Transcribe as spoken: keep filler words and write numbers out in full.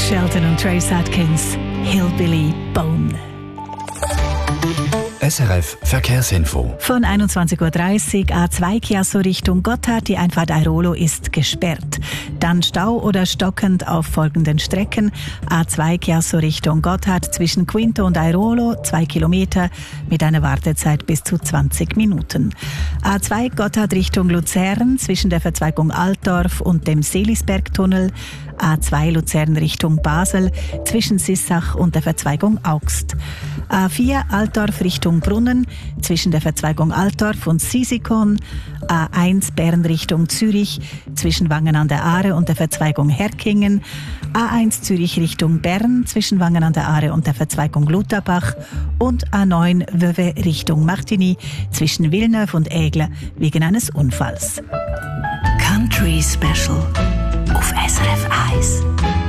Shelton und Trace Atkins, Hillbilly Bone. S R F Verkehrsinfo. Von einundzwanzig Uhr dreißig A zwei Chiasso Richtung Gotthard. Die Einfahrt Airolo ist gesperrt. Dann Stau oder stockend auf folgenden Strecken. A zwei Chiasso Richtung Gotthard zwischen Quinto und Airolo, zwei Kilometer mit einer Wartezeit bis zu zwanzig Minuten. A zwei Gotthard Richtung Luzern zwischen der Verzweigung Altdorf und dem Seelisbergtunnel. A zwei Luzern Richtung Basel zwischen Sissach und der Verzweigung Augst. A vier Altdorf Richtung Brunnen zwischen der Verzweigung Altdorf und Sisikon. A eins Bern Richtung Zürich zwischen Wangen an der Aare und der Verzweigung Herkingen. A eins Zürich Richtung Bern zwischen Wangen an der Aare und der Verzweigung Lutherbach. Und A neun Vevey Richtung Martigny zwischen Villeneuve und Aigle wegen eines Unfalls. Country Special auf S R F eins.